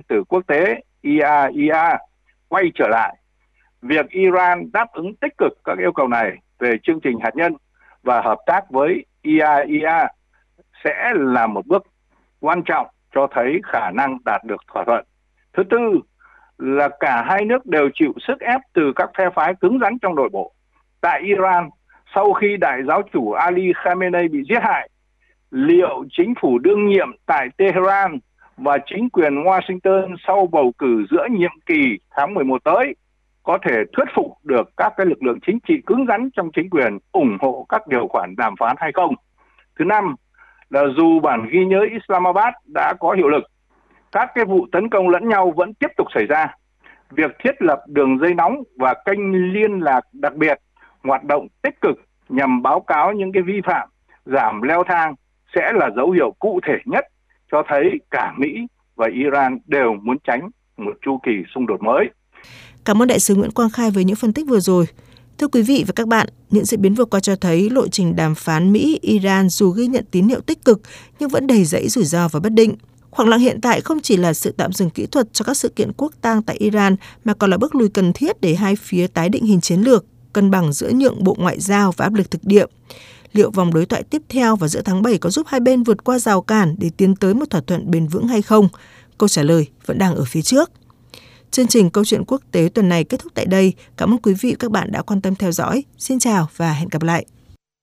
tử quốc tế IAEA quay trở lại. Việc Iran đáp ứng tích cực các yêu cầu này về chương trình hạt nhân và hợp tác với IAEA sẽ là một bước quan trọng cho thấy khả năng đạt được thỏa thuận. Thứ tư là cả hai nước đều chịu sức ép từ các phe phái cứng rắn trong nội bộ. Tại Iran, sau khi đại giáo chủ Ali Khamenei bị giết hại, liệu chính phủ đương nhiệm tại Tehran và chính quyền Washington sau bầu cử giữa nhiệm kỳ tháng 11 tới có thể thuyết phục được các cái lực lượng chính trị cứng rắn trong chính quyền ủng hộ các điều khoản đàm phán hay không? Thứ năm là dù bản ghi nhớ Islamabad đã có hiệu lực, các cái vụ tấn công lẫn nhau vẫn tiếp tục xảy ra. Việc thiết lập đường dây nóng và kênh liên lạc đặc biệt hoạt động tích cực nhằm báo cáo những cái vi phạm, giảm leo thang sẽ là dấu hiệu cụ thể nhất cho thấy cả Mỹ và Iran đều muốn tránh một chu kỳ xung đột mới. Cảm ơn Đại sứ Nguyễn Quang Khai với những phân tích vừa rồi. Thưa quý vị và các bạn, những diễn biến vừa qua cho thấy lộ trình đàm phán Mỹ-Iran dù ghi nhận tín hiệu tích cực nhưng vẫn đầy rẫy rủi ro và bất định. Khoảng lặng hiện tại không chỉ là sự tạm dừng kỹ thuật cho các sự kiện quốc tang tại Iran mà còn là bước lùi cần thiết để hai phía tái định hình chiến lược, cân bằng giữa nhượng bộ ngoại giao và áp lực thực địa. Liệu vòng đối thoại tiếp theo vào giữa tháng 7 có giúp hai bên vượt qua rào cản để tiến tới một thỏa thuận bền vững hay không? Câu trả lời vẫn đang ở phía trước. Chương trình Câu chuyện quốc tế tuần này kết thúc tại đây. Cảm ơn quý vị và các bạn đã quan tâm theo dõi. Xin chào và hẹn gặp lại.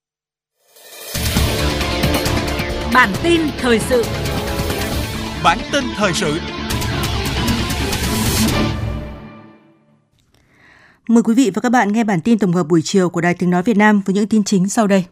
Bản tin thời sự. Bản tin thời sự. Mời quý vị và các bạn nghe bản tin tổng hợp buổi chiều của Đài Tiếng nói Việt Nam với những tin chính sau đây.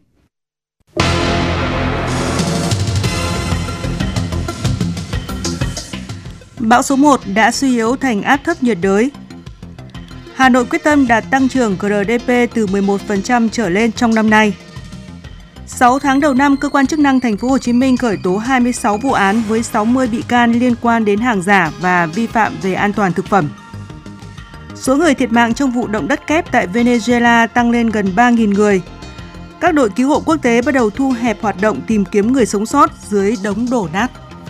Bão số 1 đã suy yếu thành áp thấp nhiệt đới. Hà Nội quyết tâm đạt tăng trưởng GDP từ 11% trở lên trong năm nay. 6 tháng đầu năm, cơ quan chức năng thành phố Hồ Chí Minh khởi tố 26 vụ án với 60 bị can liên quan đến hàng giả và vi phạm về an toàn thực phẩm. Số người thiệt mạng trong vụ động đất kép tại Venezuela tăng lên gần 3.000 người. Các đội cứu hộ quốc tế bắt đầu thu hẹp hoạt động tìm kiếm người sống sót dưới đống đổ nát.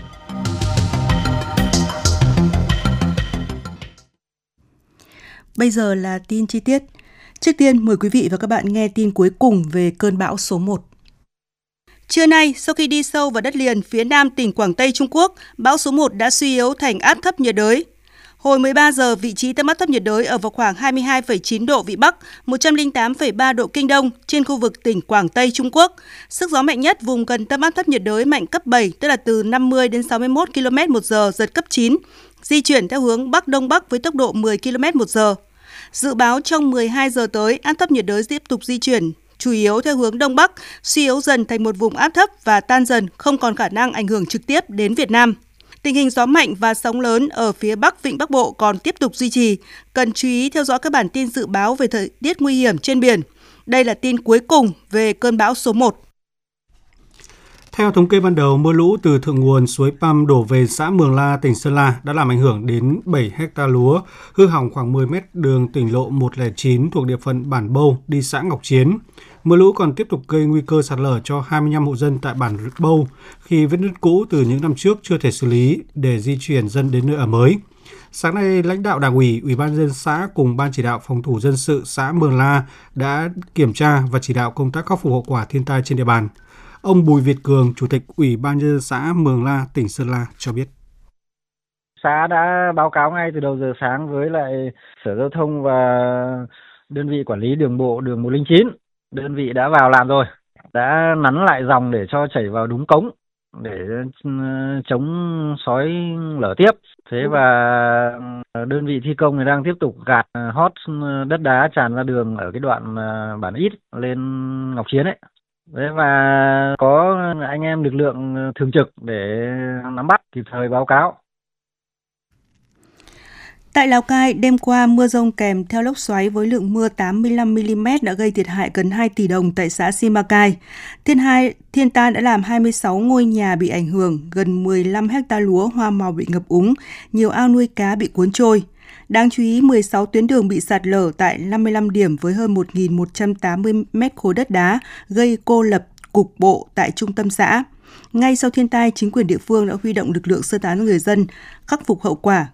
Bây giờ là tin chi tiết. Trước tiên, mời quý vị và các bạn nghe tin cuối cùng về cơn bão số 1. Trưa nay, sau khi đi sâu vào đất liền phía nam tỉnh Quảng Tây Trung Quốc, bão số 1 đã suy yếu thành áp thấp nhiệt đới. Hồi 13 giờ, vị trí tâm áp thấp nhiệt đới ở vào khoảng 22,9 độ Vĩ Bắc, 108,3 độ Kinh Đông trên khu vực tỉnh Quảng Tây Trung Quốc. Sức gió mạnh nhất vùng gần tâm áp thấp nhiệt đới mạnh cấp 7, tức là từ 50 đến 61 km/h, giật cấp 9, di chuyển theo hướng Bắc Đông Bắc với tốc độ 10 km/h. Dự báo trong 12 giờ tới, áp thấp nhiệt đới tiếp tục di chuyển, chủ yếu theo hướng Đông Bắc, suy yếu dần thành một vùng áp thấp và tan dần, không còn khả năng ảnh hưởng trực tiếp đến Việt Nam. Tình hình gió mạnh và sóng lớn ở phía Bắc Vịnh Bắc Bộ còn tiếp tục duy trì, cần chú ý theo dõi các bản tin dự báo về thời tiết nguy hiểm trên biển. Đây là tin cuối cùng về cơn bão số 1. Theo thống kê ban đầu, mưa lũ từ thượng nguồn suối Păm đổ về xã Mường La, tỉnh Sơn La đã làm ảnh hưởng đến 7 hecta lúa, hư hỏng khoảng 10 mét đường tỉnh lộ 109 thuộc địa phận bản Bâu đi xã Ngọc Chiến. Mưa lũ còn tiếp tục gây nguy cơ sạt lở cho 25 hộ dân tại bản Bâu khi vết nứt cũ từ những năm trước chưa thể xử lý để di chuyển dân đến nơi ở mới. Sáng nay, lãnh đạo Đảng ủy, Ủy ban nhân dân xã cùng Ban chỉ đạo phòng thủ dân sự xã Mường La đã kiểm tra và chỉ đạo công tác khắc phục hậu quả thiên tai trên địa bàn. Ông Bùi Việt Cường, Chủ tịch Ủy ban nhân dân xã Mường La, tỉnh Sơn La cho biết. Xã đã báo cáo ngay từ đầu giờ sáng với lại Sở Giao thông và đơn vị quản lý đường bộ 109. Đơn vị đã vào làm rồi, đã nắn lại dòng để cho chảy vào đúng cống để chống xói lở tiếp. Thế và đơn vị thi công thì đang tiếp tục gạt hót đất đá tràn ra đường ở cái đoạn bản Ít lên Ngọc Chiến ấy. Đấy, và có anh em lực lượng thường trực để nắm bắt kịp thời báo cáo. Tại Lào Cai, đêm qua mưa dông kèm theo lốc xoáy với lượng mưa 85 mm đã gây thiệt hại gần 2 tỷ đồng tại xã Simacai. Thiên tai đã làm 26 ngôi nhà bị ảnh hưởng, gần 15 ha lúa hoa màu bị ngập úng, nhiều ao nuôi cá bị cuốn trôi. Đáng chú ý, 16 tuyến đường bị sạt lở tại 55 điểm với hơn 1.180 mét khối đất đá, gây cô lập cục bộ tại trung tâm xã. Ngay sau thiên tai, chính quyền địa phương đã huy động lực lượng sơ tán người dân, khắc phục hậu quả,